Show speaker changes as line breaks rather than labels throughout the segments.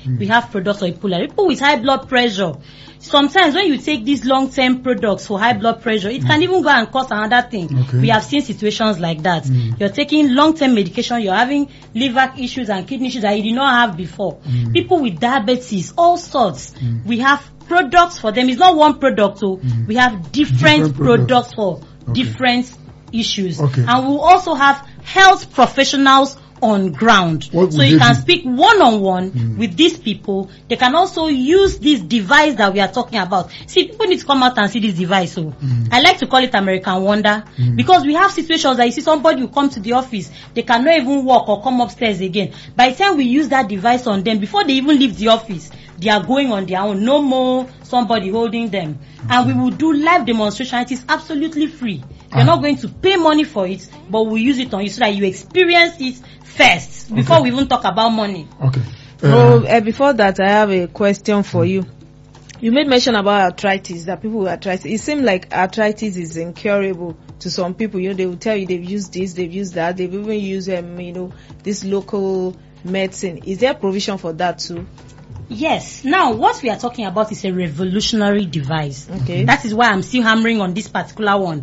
we have products for people with high blood pressure. Sometimes when you take these long-term products for high blood pressure, it can even go and cause another thing. We have seen situations like that. You're taking long-term medication, you're having liver issues and kidney issues that you did not have before. People with diabetes, all sorts. We have products for them. It's not one product, so we have different products for different issues. And we also have health professionals on ground. So you can speak one-on-one with these people. They can also use this device that we are talking about. See, people need to come out and see this device. So I like to call it American Wonder because we have situations that you see somebody who come to the office, they cannot even walk or come upstairs again. By the time we use that device on them, before they even leave the office, they are going on their own. No more somebody holding them. And we will do live demonstration. It is absolutely free. You're not going to pay money for it, but we'll use it on you so that you experience it first before we even talk about money.
Before that, I have a question for you. You made mention about arthritis, that people with arthritis. It seems like arthritis is incurable to some people. You know, they will tell you they've used this, they've used that, they've even used this local medicine. Is there provision for that too?
Yes. Now, what we are talking about is a revolutionary device. That is why I'm still hammering on this particular one.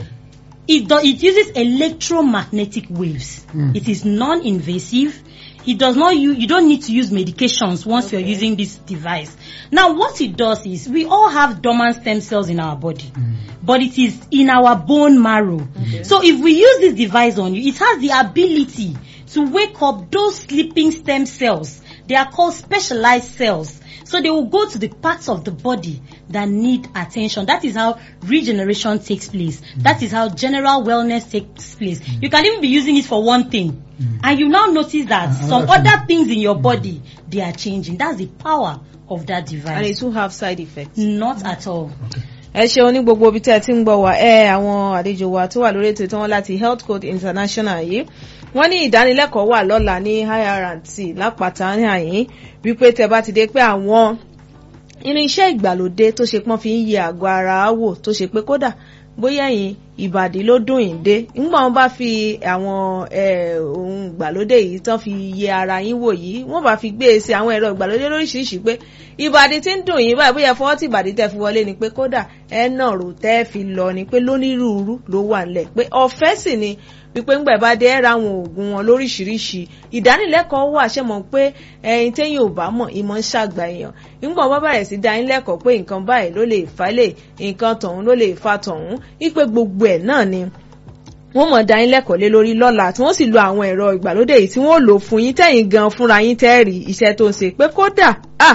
It uses electromagnetic waves. It is non-invasive. It does not you don't need to use medications once you're using this device. Now, what it does is we all have dormant stem cells in our body, but it is in our bone marrow. So if we use this device on you, it has the ability to wake up those sleeping stem cells. They are called specialized cells. So they will go to the parts of the body that need attention. That is how regeneration takes place. That is how general wellness takes place. You can even be using it for one thing. And you now notice that some other things in your body, they are changing. That's the power of that device.
And it will have side effects?
Not at all.
Ẹ ṣeun ní gbogbo ibi tí ẹ ti ń gbọ́ wa àwọn àlejò wa tó wà lórí ètò tí wọ́n láti Health Code International yìí wọ́n ní ìdánilẹ́kọ̀ọ́ wà lọ́la ní IRT lápáta ní àyín wípé tẹ́ bá ti dé pé àwọn irinṣẹ́ ìgbàlódé tó ṣe pọ́n fi ń yẹ àgọ́ ara wò tó ṣe pé kódà bóyá ẹ̀yin ìbàdí ló dùn yín dé nígbà wọ́n bá fi àwọn ohun ìgbàlódé yìí tán fi yẹ ara yín wò yìí wọ́n bá fi gbé e sí àwọn ẹ̀rọ ìgbàlódé lóríṣiríṣi pé ìbàdí tí ń dùn yín báyìí bóyá fọwọ́ tí ìbàdí tẹ́ fi wọlé ni pé kódà ẹ náà rò tẹ́ fi lọ ni pé lónírúurú ló wà nílẹ̀ pé ọ̀fẹ́ sì ni wípé ńgbà bá dé ra àwọn oògùn wọn lóríṣiríṣi ìdánilẹ́kọ̀ọ́ wà ṣe mọ̀ pé ẹ̀yin téyìn ò bá mọ̀ ìmọ̀ ń ṣàgbà èèyàn nígbà wọ́n bẹ̀rẹ̀ sí dá yín lẹ́kọ̀ọ́ pé nǹkan báyìí ló lè fà lè nǹkan tọ̀hún ló lè fà tọ̀hún wípé gbogbo ẹ̀ náà ni wọ́n mọ̀ dá yín lẹ́kọ̀ọ́ lé lórí lọ́la tí wọ́n sì lo àwọn ẹ̀rọ ìgbàlódé yìí tí wọ́n lò fún yín tẹ́yìn gan fúnra yín tẹ́ẹ̀rì iṣẹ́ tó ń ṣe pé kódà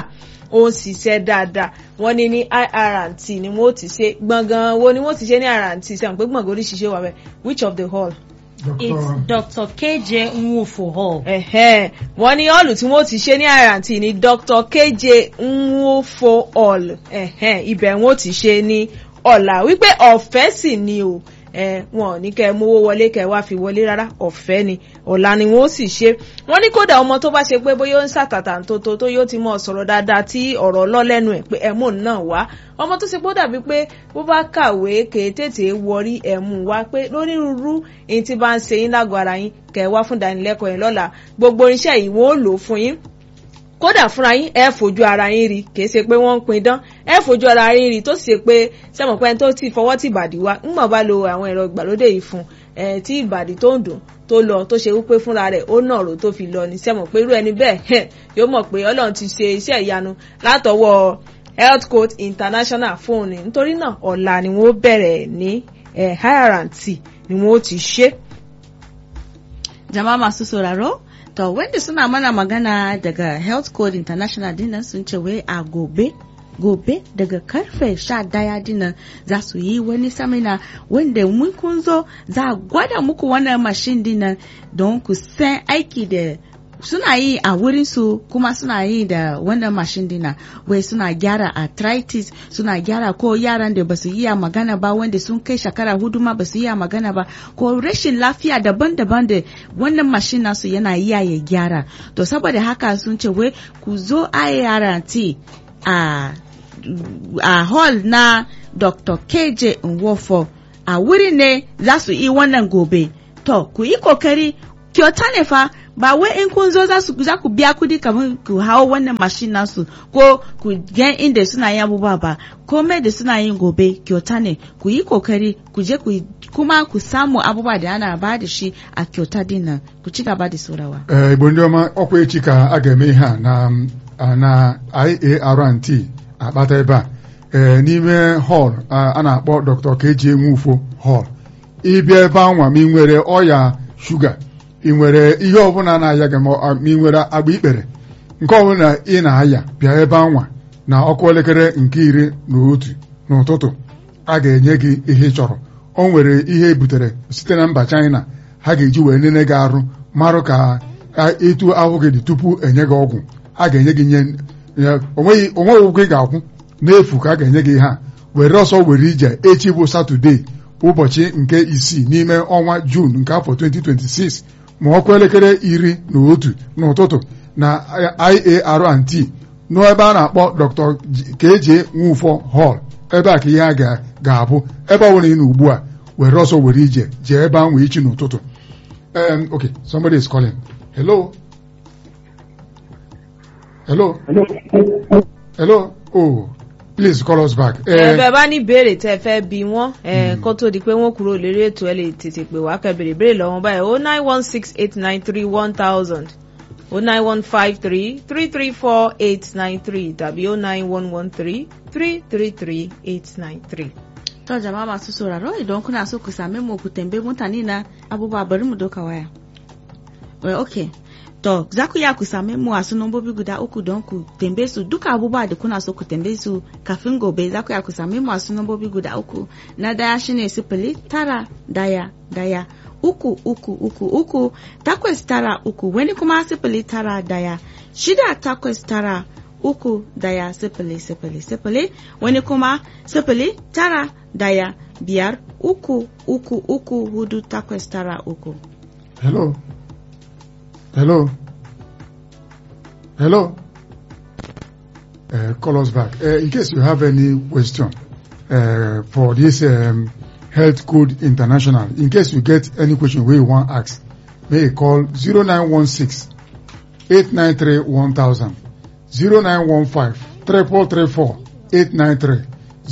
ó ń ṣiṣẹ́ dáadáa wọ́n ní IRT ni wọ́n ti ṣe gbọ̀ngàn wo ni wọ́n ti ṣe ní IRT sẹ́wọ̀n pé gbọ̀ngàn oríṣiríṣi wà bẹ́ẹ̀ which of the hall?
It's Dr. KJ Nwofo Hall.
Wọ́n ní hall tí wọ́n ti ṣe ní IRT ní Dr. KJ Nwofo Hall. Ibẹ̀ wọ́n ti ṣe ní ọ̀la wípé ọ̀fẹ́ sì ni o. Wọn ní kẹ́ mówó wọlé kẹ́ wá fi wọlé rárá ọ̀fẹ́ ni ọ̀la ni wọ́n sì ṣe. Wọ́n ní kódà ọmọ tó bá ṣe pé bóyá ó ń ṣàtàtà tó yóò ti mọ̀ sọ̀rọ̀ dáadáa tí ọ̀rọ̀ lọ lẹ́nu ẹ̀ pé ẹ̀mú náà wá. Ọmọ tó ṣe pé ó dàbí pé bó bá kàwé kèé tètè wọrí ẹ̀mú wá pé lónírúurú èyí tí bá ń ṣe yín lágọ̀ọ́ ara yín kẹ́ wá fún ìdánilẹ́kọ̀ọ́ yẹn lọ́la gbogbo irinṣẹ́ yìí wọ́n ó lò fún yín. Kódà fúnra yín ẹ fojú ara yín rí kìí ṣe pé wọ́n ń pin dán ẹ fojú ara yín rí tó ṣe pé sẹ́mọ̀ pé tó ti fọwọ́ tí ìbàdí wá ńgbọ̀n bá lo àwọn ẹ̀rọ ìgbàlódé yìí fún tí ìbàdí tó ń dùn tó lọ tó ṣe wípé fúnra rẹ̀ ó nàró tó fi lọ ní sẹ́mọ̀ pé irú ẹni bẹ́ẹ̀ yóò mọ̀ pé Ọlọ́run ti ṣe iṣẹ́ ìyanu látọwọ́ Health Code International fóònù nítorí náà ọ̀la ni wọ́n bẹ̀rẹ̀ ní IRT ni wọ́n ti ṣe.
Jama'a masu sauraro to wanda suna mana magana daga Health Code International dinnan sun ce wai a gobe daga karfe 11 dinnan za su yi wani samina wanda mun kun zo za a gwada muku wannan machine dinnan don ku san aiki da suna yi a wurin su kuma suna yi da wannan machine dinnan wai suna gyara arthritis suna gyara ko yaran da basu iya magana ba wanda sun kai shekara 4 ma basu iya magana ba ko rashin lafiya daban-daban da wannan machine nasu yana iya ya gyara to saboda haka sun ce wai ku zo IRT a hall na Dr. KJ Nwofo a wuri ne za su yi wannan gobe to ku yi kokari kyauta ne fa ba wai in kun zo za ku biya kudi kamar ku hawo wannan machine nasu ko ku gan inda suna yin abubuwa ba komai da suna yin gobe kyauta ne ku yi kokari ku je ku kuma ku samu abubuwa da ana ba da shi a kyauta din nan ku ci gaba da saurawa.
Igbo ndị ọma ọkwa echi ka a ga-eme ihe a na IARNT akpata ebe a n'ime hall a na-akpọ Dr. Keji Nwufo hall. Ịbịa ebe anwa ma ị nwere ọya shuga ị nwere ihe ọbụla na-aya gị ma ị nwere agba ikpere nke ọbụla ị na-aya bịa ebe anwa na ọkụ elekere nke 11 n'ụtụtụ a ga-enye gị ihe ị chọrọ. O nwere ihe ebutere site na mba China ha ga-eji wee nene gị arụ marụ ka etu ahụ gị dị tupu enye gị ọgwụ a ga-enye gị nye onweghị ụgwọ ị ga-akwụ n'efu ka a ga-enye gị ihe a were ọsọ were ije echi bụ Satọde ụbọchị nke 6 n'ime ọnwa Jun nke afọ 2026 ma ọkụ elekere 11 n'ụtụtụ na IARNT n'ebe a na-akpọ Dr. Keji Nwufo Hall. Ebe a ka ihe a ga-abụ ebe ọ bụla ị nọ ugbu a were ọsọ were ije jee ebe ahụ ichi n'ụtụtụ. Okay, somebody is calling. Hello. Oh, please call us back.
Bẹ́ẹ̀ bá ní béèrè tẹ́ fẹ́ bí wọ́n kó tó di pé wọ́n kúrò lérí ètò ẹ lè tètè pè wá kẹ́ béèrè lọ́wọ́ báyìí 09168931000 09153334893 tàbí 09113333893.
To jama'a masu sauraro idan kuna so ku same mu ku tambaye mutane na abubuwa bari mu doka waya. Okay. To za ku iya ku same mu a nambobi guda 3 don ku tambaye su duka abubuwa da kuna so ku tambaye su kafin gobe za ku iya ku same mu a nambobi guda 3. Na daya shine 0 uku 893 wani kuma 0 6 8 uku 0 wani kuma 0 9 5 3 4 8 3.
Hello. Call us back. In case you have any question for this Health Code International, in case you get any question where you want to ask, may you call 0916-893-1000, 0915-334-893,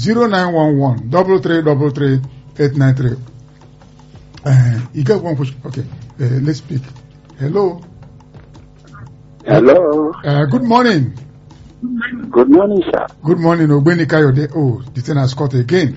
0911-333-893. You get one question? Okay, let's speak. Hello. Good morning.
Good morning, sir.
Good morning, Ogbeni Kayode. Oh, the thing has caught again.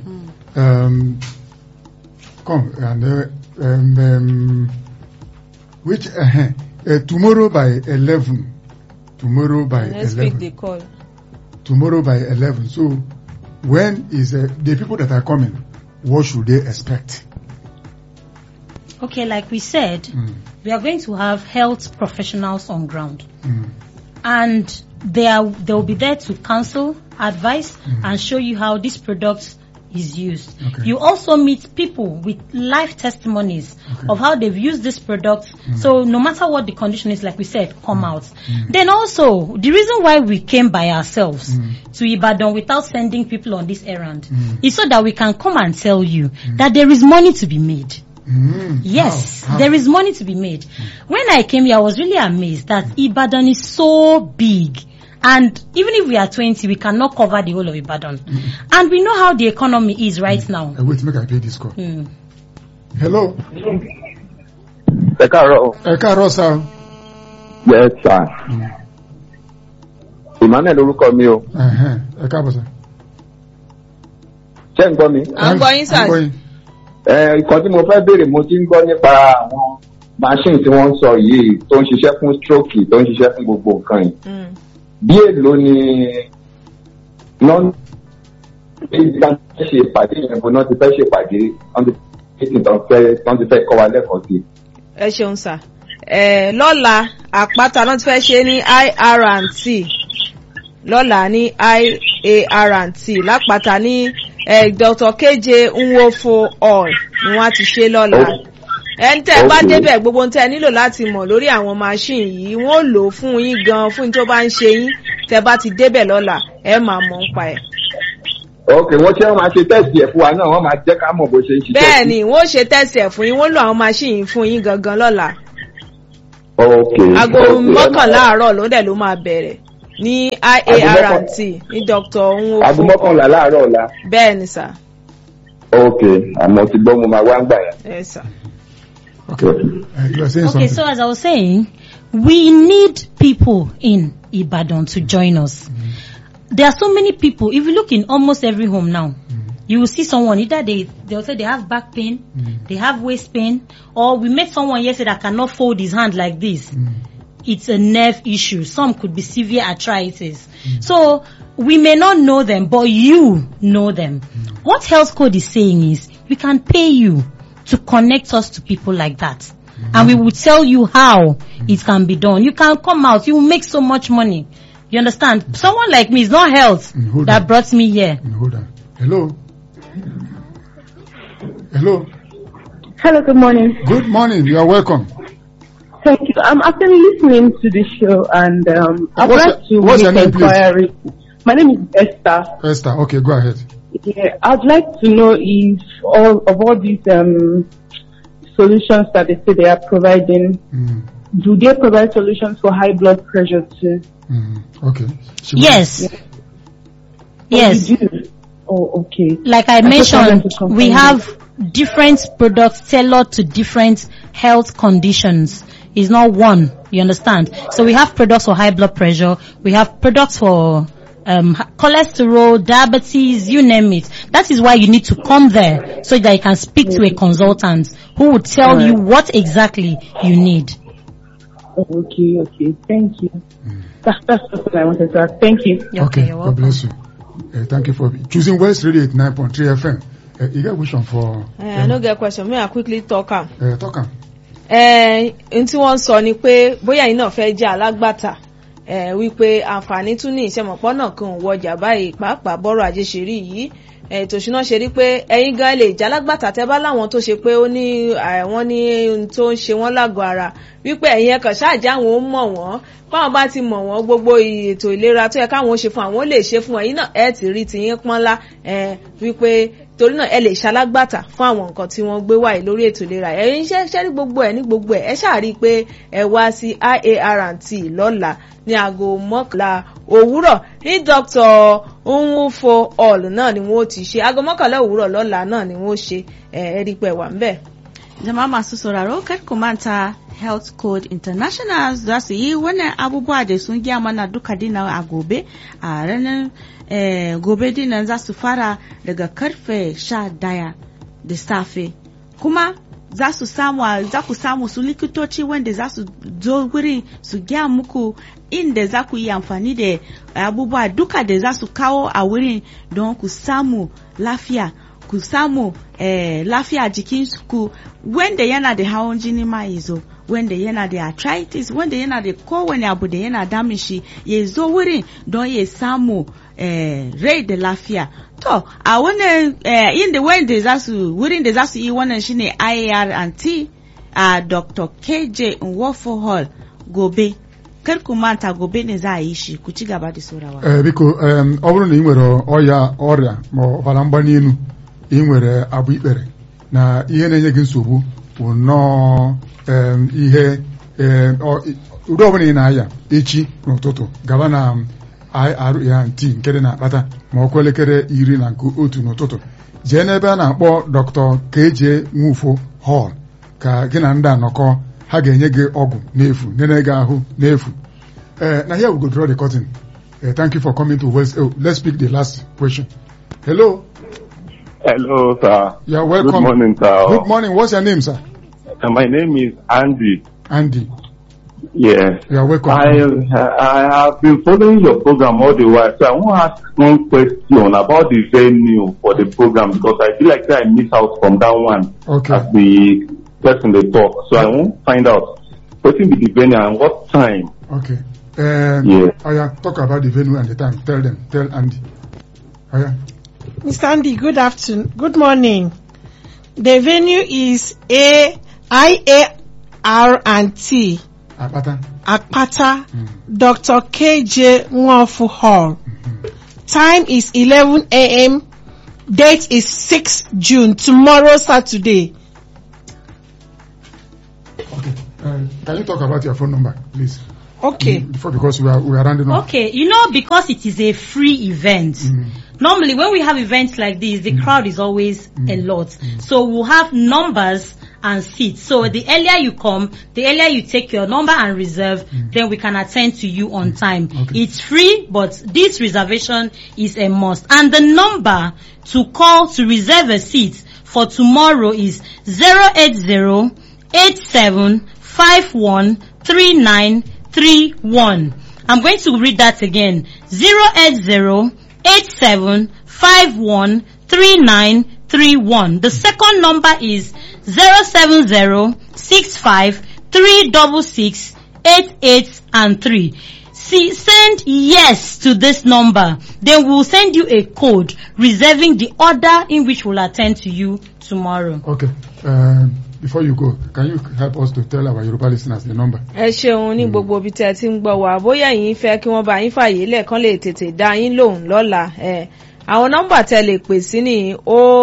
Come and which tomorrow by 11. Tomorrow by 11.
Let's pick the call.
Tomorrow by 11. So, when is the people that are coming? What should they expect?
Okay, like we said, we are going to have health professionals on ground. And they will be there to counsel, advise, and show you how this product is used. Okay. You also meet people with life testimonies of how they've used this product. So no matter what the condition is, like we said, come out. Then also, the reason why we came by ourselves to Ibadan without sending people on this errand is so that we can come and tell you that there is money to be made. Yes, how? There is money to be made. When I came here, I was really amazed that Ibadan is so big. And even if we are 20, we cannot cover the whole of Ibadan. And we know how the economy is right now.
Wait, make I pay this call. Hello?
Ekaro,
sir.
Yes, sir. Emmanuel orúkọ mi o.
Ekaro, sir.
Ṣé ń gbọ́ mi?
À ń gbọ́ yín, sir.
Ìkan tí mo fẹ́ béèrè mo ti ń gbọ́ nípa àwọn machine tí wọ́n ń sọ yìí tó ń ṣiṣẹ́ fún stroke tó ń ṣiṣẹ́ fún gbogbo nǹkan yìí. Bí èlò ni ìgbà tí ṣe ìpàdé yẹn bó náà ti fẹ́ ṣe ìpàdé wọ́n ti fẹ́ kọ́ wa lẹ́kọ̀ọ́ sí.
Ẹ ṣeun sà. Lọ́la àpáta náà ti fẹ́ ṣe ní IRNT lọ́la ní IARNT lápáta ní Dr. Keji Nwufo Hall ni wọ́n ti ṣe lọ́la. Ẹni tẹ́ bá débẹ̀ gbogbo tẹ́ nílò láti mọ̀ lórí àwọn machine yìí wọ́n lò fún yín gan fún tó bá ń ṣe yín tẹ́ bá ti débẹ̀ lọ́la ẹ máa mọ̀ nípa ẹ̀.
Ok, wọ́n ṣe máa ṣe tẹ́sì ẹ̀ fún wa náà wọ́n máa jẹ́ ká mọ̀ bó ṣe ń ṣiṣẹ́.
Bẹ́ẹ̀ni wọ́n ṣe tẹ́sì ẹ̀ fún yín wọ́n lò àwọn machine yìí fún yín gangan lọ́la.
Okay.
aago mọ́kànlá àárọ̀ ló dẹ̀ ló máa bẹ̀rẹ̀ ní IART ní Dr. Nwofo.
aago mọ́kànlá láàárọ̀ ọ̀la.
bẹ́ẹ̀ ni sà.
Okay, àmọ́ ti gbọ́ mo máa wá ń gbà yẹn.
Yes, sir.
Okay. You are saying
Okay,
something.
so as I was saying, we need people in Ibadan to join us. There are so many people. If you look in almost every home now, you will see someone, either they'll say they have back pain, they have waist pain, or we met someone yesterday that cannot fold his hand like this. It's a nerve issue. Some could be severe arthritis. So we may not know them, but you know them. What Health Code is saying is we can pay you to connect us to people like that. And we will tell you how it can be done. You can come out, you will make so much money. You understand? Someone like me, it's not health that brought me here.
Hold on. Hello. Hello.
Hello, good morning.
Good morning. You are welcome.
Thank you. I'm actually listening to the show and I'd like to
what's your
make
name, please?
inquiry. My name is Esther.
Esther. Okay, go ahead.
Yeah, I'd like to know if all these solutions that they say they are providing, do they provide solutions for high blood pressure too?
Okay.
Yes. Yes.
You do? Oh, okay.
Like I mentioned, we have different products tailored to different health conditions. It's not one, you understand? So we have products for high blood pressure, we have products for cholesterol, diabetes, you name it. That is why you need to come there so that you can speak to a consultant who will tell you what exactly you need.
Okay. Thank you. That's what I wanted to ask. Thank you.
Okay,
you're
God
welcome.
bless you. Thank you for choosing West Radio 89.3 FM. You got a question for...
I no get question. May I quickly talk am?
Talk am.
N tí wọ́n sọ ni pé bóyá yìí náà fẹ́ jẹ́ alágbàtà wípé àǹfààní tún ní ìṣẹ̀mọ̀pọ̀ náà kan wọjà báyìí pàápàá bọ́rọ̀ ajé ṣe rí yìí tòṣùná ṣe rí pé ẹ̀yin gan lè jẹ́ alágbàtà tẹ́ bá láwọn tó ṣe pé ó ní wọ́n ní ohun tó ń ṣe wọ́n lágọ̀ọ́ ara wípé ẹ̀yin ẹ̀kan ṣáàjá àwọn ó mọ̀ wọ́n báwọn bá ti mọ̀ wọ́n gbogbo ètò ìlera tó yẹ káwọn ó ṣe fún àwọn ó lè ṣe fún ẹ̀yin náà ẹ̀ ti rí tiyín pọ́nlá wípé torí náà ẹ lè ṣalágbàtà fún àwọn nǹkan tí wọ́n gbé wáyé lórí ètò ìlera ẹ̀yin ṣẹ́ ní gbogbo ẹ̀ ẹ ṣáà rí i pé ẹ wá sí IART lọ́la ní aago 11 òwúrọ̀ ní Dr. Nwofo hall náà ni wọ́n ti ṣe aago 11 òwúrọ̀ lọ́la náà ni wọ́n ṣe rí pé wà ń bẹ̀.
Jama'a masu sauraro kar ku manta Health Code International za su yi wannan abubuwa da sun gya mana duka dinan a gobe a ranar gobe dinan za su fara daga karfe 11 da safe kuma za ku samu su likitoci wanda za su zo wurin su gya muku inda za ku yi amfani da abubuwa duka da za su kawo a wurin don ku samu lafiya ku samu lafiya jikinku wanda yana da hawan jini ma ya zo wanda yana da arthritis wanda yana da kowane abu da yana damun shi ya zo wurin don ya samu rai da lafiya. To a wannan inda wanda za su wurin da za su yi wannan shine IART a Dr. KJ Nwofo Hall gobe. Kar ku manta gobe ne za a yi shi ku ci gaba da saurawa.
Biko ọ bụrụ na ị nwere ọrịa ma ọbara mgbali elu ị nwere abụ ikpere na ihe na-enye gị nsogbu bụ nnọọ ihe ụdị ọbụla ị na-aya echi n'ụtụtụ gaba na IART nke dị na-akpata ma ọkụ elekere 11 n'ụtụtụ jee n'ebe a na-akpọ Dr. KJ Nwofo Hall ka gị na ndị anọkọ ha ga-enye gị ọgwụ n'efu nene gị ahụ n'efu. Now here we go draw the curtain. Thank you for coming to West. Let's pick the last question. Hello.
Hello, sir.
You're welcome.
Good morning, sir.
Good morning. What's your name, sir?
My name is Andy.
Andy.
Yes.
You're welcome.
I have been following your program all the while, so I want to ask one question about the venue for the program because I feel like I miss out from that one.
Okay.
As the person they talk, so I want to find out what will be the venue and what time.
Okay.
Yeah.
Talk about the venue and the time. Tell Andy.
Mr. Andy, good afternoon. Good morning. The venue is IART. Akpata. Dr. KJ Nwofo Hall. Time is 11 a.m. Date is 6 June. Tomorrow, Saturday.
Okay. Can you talk about your phone number, please?
Okay.
Because we are rounding off.
Okay, because it is a free event. Normally, when we have events like this, the crowd is always a lot. So we'll have numbers and seats. So the earlier you come, the earlier you take your number and reserve, then we can attend to you on time. Okay. It's free, but this reservation is a must. And the number to call to reserve a seat for tomorrow is 080-8751-3931. I'm going to read that again. 080-8751-3931. The second number is 070-65-366-88 send yes to this number. Then we'll send you a code reserving the order in which we'll attend to you tomorrow.
Okay. Before you go, can you help us to tell our Yoruba listeners the number?
Ẹ ṣeun ní gbogbo ibi tí ẹ ti ń gbọ́ wá bóyá yín fẹ́ kí wọ́n bá yín fàyè lẹ́ẹ̀kan lè tètè dá yín lóhùn lọ́la. Àwọn nọ́mbà tẹ́ lè pè sí ní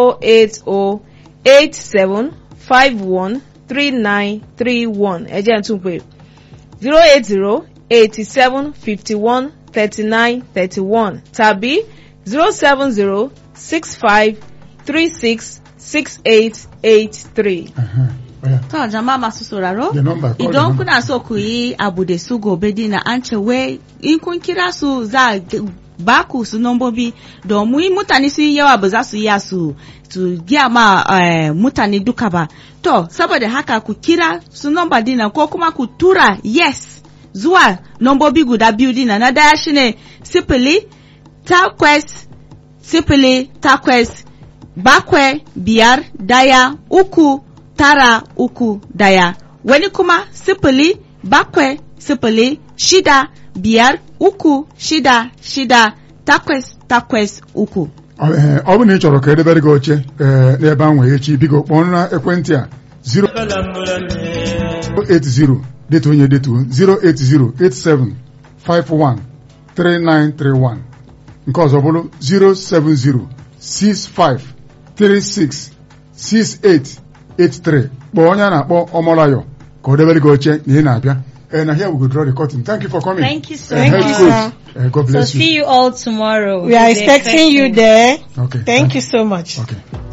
080-8751-3931. Ẹ jẹ́ n tún pè 080-8751-3931 tàbí 070-65-36-6883.
To jama'a masu sauraro, idan kuna so ku yi abu da su gobe dina an ce wai in kun kira su za ba ku su nombobi domin mutane su yi yawa ba za su iya su giya ma mutane duka ba. To saboda haka ku kira su nomba dina ko kuma ku tura yes zuwa nombobi guda biyu dina. Na daya shine 0-8-7-5-1 wani kuma 0-8-6-6-6-8-3.
Ọ bụ na ị chọrọ ka edebere gị oche n'ebe ahụ echi biko kpọọ na ekwentị a 080 detu onye detu 080-8751-3931 nke ọzọ bụrụ 070-65-36-6883. kpọọ onye a na-akpọ Ọmọlayọ ka o debere gị oche na ị na-abịa. And here we go draw the curtain. Thank you for coming.
Thank you, sir.
Thank you, sir.
God bless you.
So see you all tomorrow.
We are expecting you there.
Okay.
Thank you so much.
Okay.